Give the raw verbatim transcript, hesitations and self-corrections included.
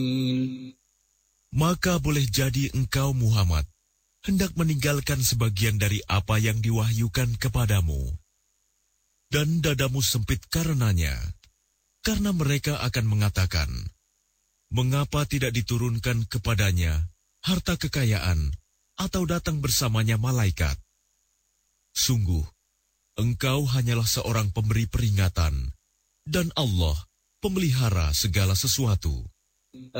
Maka boleh jadi engkau Muhammad hendak meninggalkan sebagian dari apa yang diwahyukan kepadamu. Dan dadamu sempit karenanya, karena mereka akan mengatakan, mengapa tidak diturunkan kepadanya harta kekayaan atau datang bersamanya malaikat? Sungguh, engkau hanyalah seorang pemberi peringatan, dan Allah pemelihara segala sesuatu.